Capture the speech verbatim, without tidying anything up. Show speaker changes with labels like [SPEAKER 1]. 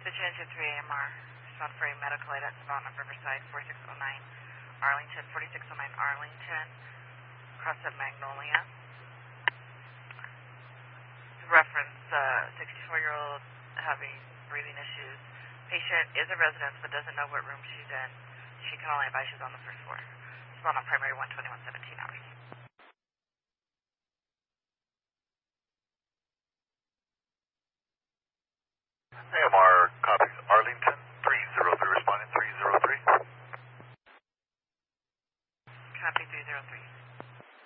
[SPEAKER 1] Diligent three A M R. Respond for a medical aid at Savannah Riverside, forty-six oh nine Arlington, forty-six oh nine Arlington, across at Magnolia. Reference, uh, sixty-four-year-old having breathing issues. Patient is a resident but doesn't know what room she's in. She can only advise she's on the first floor. Savannah primary one twenty-one seventeen hours.
[SPEAKER 2] A M R copies Arlington, three zero three, responding three zero three.
[SPEAKER 1] Copy three zero three.